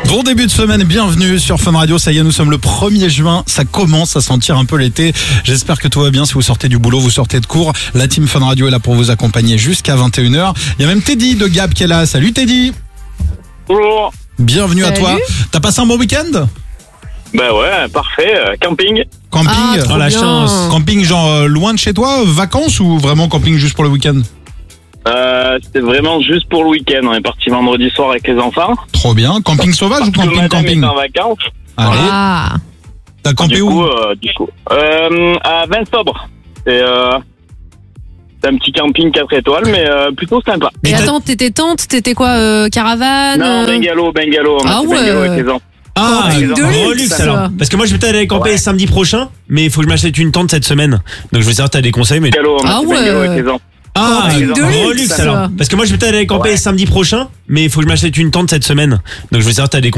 Bon début de semaine, bienvenue sur Fun Radio. Ça y est, nous sommes le 1er juin. Ça commence à sentir un peu l'été. J'espère que tout va bien. Si vous sortez du boulot, vous sortez de cours. La team Fun Radio est là pour vous accompagner jusqu'à 21h. Il y a même Teddy de Gap qui est là. Salut Teddy. Bonjour. Bienvenue Salut. à toi. T'as passé un bon week-end? Bah ouais, parfait. Camping. Camping? trop la bien. chance. Camping genre loin de chez toi, vacances ou vraiment camping juste pour le week-end? C'était vraiment juste pour le week-end. On est parti vendredi soir avec les enfants. Trop bien. Camping sauvage ou Parce que camping madame camping? est en vacances. Allez. Ah. T'as campé Du où? coup, à Vingt-Sobre. C'est un petit camping 4 étoiles, mais plutôt sympa. Et Mais t'as- attends, t'étais tente, t'étais quoi, caravane Non, bungalow. On a Ah fait ouais. bungalow avec les enfants. Ah, Camping de gros luxe, luxe ça. alors. Parce que moi je vais peut-être aller camper Ouais. samedi prochain, mais il faut que je m'achète une tente cette semaine. Donc je veux savoir si t'as des conseils. Mais... Bungalow, on a Ah fait ouais. bungalow avec les enfants. Ah, Camping de gros luxe, luxe ça. alors. Parce que moi je vais peut-être aller camper Ouais. samedi prochain, mais il faut que je m'achète une tente cette semaine. Donc je veux savoir si t'as des